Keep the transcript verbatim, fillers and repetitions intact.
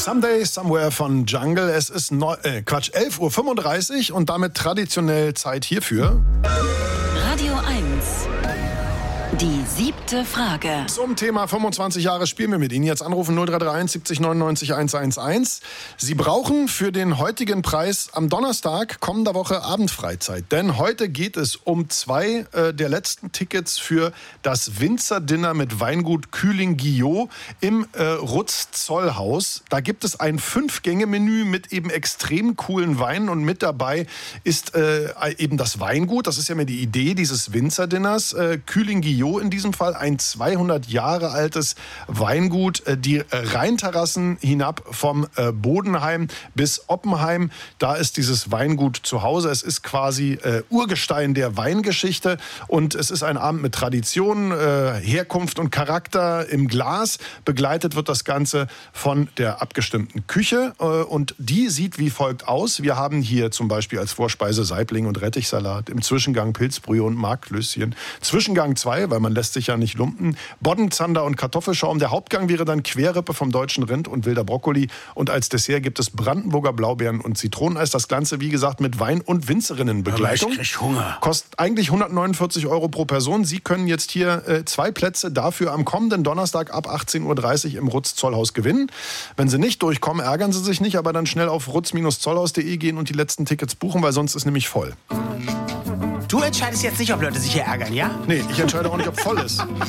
Someday, Somewhere von Jungle. Es ist neu, äh, Quatsch, elf Uhr fünfunddreißig und damit traditionell Zeit hierfür. Radio eins. Die siebte Frage. Zum Thema fünfundzwanzig Jahre spielen wir mit Ihnen. Jetzt anrufen null drei drei eins siebzig neunundneunzig hundertelf. Sie brauchen für den heutigen Preis am Donnerstag kommender Woche Abendfreizeit. Denn heute geht es um zwei äh, der letzten Tickets für das Winzerdinner mit Weingut Kühling-Guillot im äh, Rutz-Zollhaus. Da gibt es ein Fünf-Gänge-Menü mit eben extrem coolen Weinen und mit dabei ist äh, eben das Weingut. Das ist ja mir die Idee dieses Winzerdinners. Äh, Kühling-Guillot in diesem Fall ein zweihundert Jahre altes Weingut, die Rheinterrassen hinab vom Bodenheim bis Oppenheim. Da ist dieses Weingut zu Hause. Es ist quasi äh, Urgestein der Weingeschichte und es ist ein Abend mit Tradition, äh, Herkunft und Charakter im Glas. Begleitet wird das Ganze von der abgestimmten Küche äh, und die sieht wie folgt aus. Wir haben hier zum Beispiel als Vorspeise Saibling und Rettichsalat, im Zwischengang Pilzbrühe und Marklöschen. Zwischengang zwei, weil man lässt sich ja nicht lumpen. Boddenzander und Kartoffelschaum. Der Hauptgang wäre dann Querrippe vom deutschen Rind und wilder Brokkoli. Und als Dessert gibt es Brandenburger Blaubeeren und Zitroneneis. Das Ganze, wie gesagt, mit Wein- und Winzerinnenbegleitung. Aber ich krieg Hunger. Kostet eigentlich hundertneunundvierzig Euro pro Person. Sie können jetzt hier äh, zwei Plätze dafür am kommenden Donnerstag ab achtzehn Uhr dreißig im Rutz-Zollhaus gewinnen. Wenn Sie nicht durchkommen, ärgern Sie sich nicht, aber dann schnell auf rutz zollhaus punkt de gehen und die letzten Tickets buchen, weil sonst ist nämlich voll. Du entscheidest jetzt nicht, ob Leute sich hier ärgern, ja? Nee, ich entscheide auch nicht, ob voll ist.